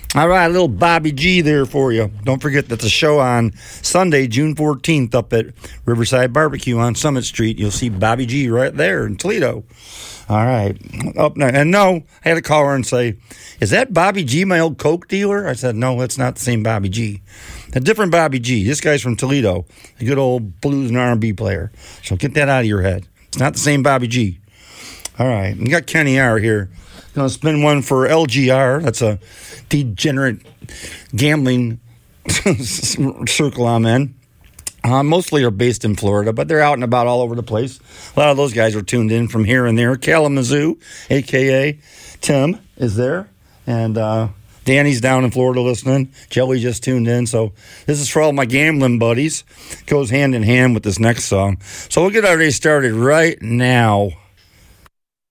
All right, a little Bobby G there for you. Don't forget that's a show on Sunday, June 14th up at Riverside Barbecue on Summit Street. You'll see Bobby G right there in Toledo. All right. Up now. And no, I had a caller and say, is that Bobby G, my old Coke dealer? I said, no, that's not the same Bobby G. A different Bobby G. This guy's from Toledo, a good old blues and R&B player. So get that out of your head. It's not the same Bobby G. All right. We got Kenny R here. Going to spin one for LGR. That's a degenerate gambling circle I'm in. Mostly are based in Florida, but they're out and about all over the place. A lot of those guys are tuned in from here and there. Kalamazoo, a.k.a. Tim, is there. And Danny's down in Florida listening. Joey just tuned in. So this is for all my gambling buddies. Goes hand in hand with this next song. So we'll get our day started right now.